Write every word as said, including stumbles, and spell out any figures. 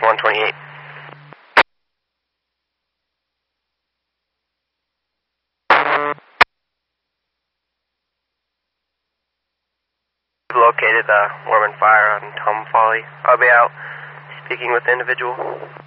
one twenty-eight. Located uh, Warman Fire on Tom Folly. I'll be out speaking with the individual.